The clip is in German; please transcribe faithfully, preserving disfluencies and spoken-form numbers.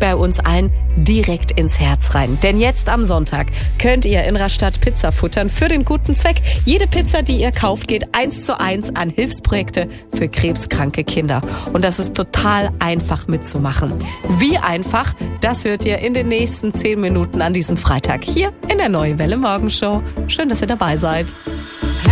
bei uns allen direkt ins Herz rein. Denn jetzt am Sonntag könnt ihr in Rastatt Pizza futtern für den guten Zweck. Jede Pizza, die ihr kauft, geht eins zu eins an Hilfsprojekte für krebskranke Kinder. Und das ist total einfach mitzumachen. Wie einfach, das hört ihr in den nächsten zehn Minuten an diesem Freitag hier in der Neue Welle Morgenshow. Schön, dass ihr dabei seid.